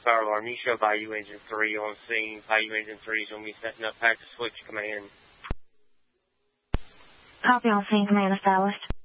fire alarm. You show Bayou Engine 3 on scene. Bayou Engine 3 is going to be setting up package switch command. Copy on scene, command established.